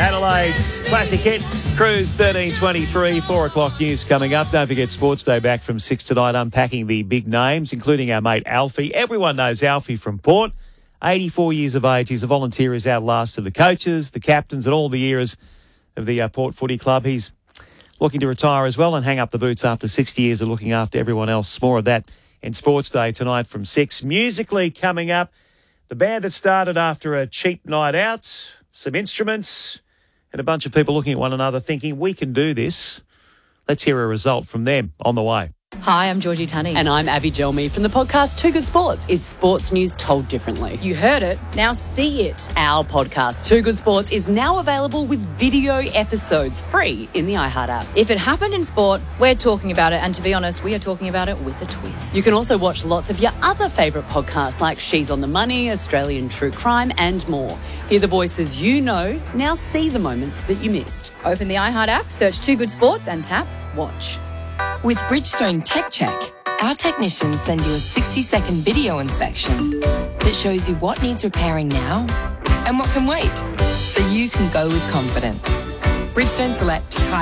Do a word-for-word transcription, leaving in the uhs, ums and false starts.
Adelaide's Classic Hits, Cruise thirteen twenty-three, four o'clock news coming up. Don't forget Sports Day back from six tonight, unpacking the big names, including our mate Alfie. Everyone knows Alfie from Port. eighty-four years of age. He's a volunteer who's outlasted the coaches, the captains and all the eras of the uh, Port Footy Club. He's looking to retire as well and hang up the boots after sixty years of looking after everyone else. More of that in Sports Day tonight from six. Musically coming up, the band that started after a cheap night out, some instruments, and a bunch of people looking at one another thinking, we can do this. Let's hear a result from them on the way. Hi, I'm Georgie Tunney. And I'm Abby Gelmy from the podcast Too Good Sports. It's sports news told differently. You heard it, now see it. Our podcast Too Good Sports is now available with video episodes free in the iHeart app. If it happened in sport, we're talking about it, and to be honest, we are talking about it with a twist. You can also watch lots of your other favourite podcasts like She's on the Money, Australian True Crime and more. Hear the voices you know, now see the moments that you missed. Open the iHeart app, search Too Good Sports and tap Watch. With Bridgestone Tech Check, our technicians send you a sixty-second video inspection that shows you what needs repairing now and what can wait, so you can go with confidence. Bridgestone Select tyre